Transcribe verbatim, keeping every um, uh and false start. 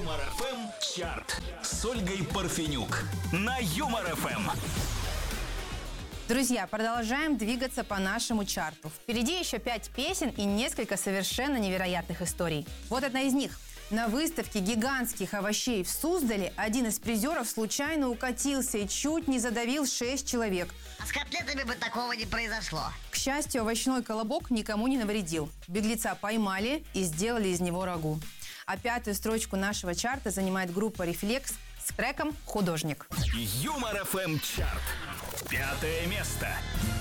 Юмор эф эм чарт с Ольгой Парфенюк на Юмор эф эм. Друзья, продолжаем двигаться по нашему чарту. Впереди еще пять песен и несколько совершенно невероятных историй. Вот одна из них. На выставке гигантских овощей в Суздале один из призеров случайно укатился и чуть не задавил шесть человек. А с котлетами бы такого не произошло. К счастью, овощной колобок никому не навредил. Беглеца поймали и сделали из него рагу. А пятую строчку нашего чарта занимает группа «Рефлекс» с треком «Художник». Юмор эф эм чарт. Пятое место.